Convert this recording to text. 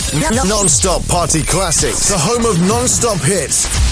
Non-stop party classics. The home of non-stop hits.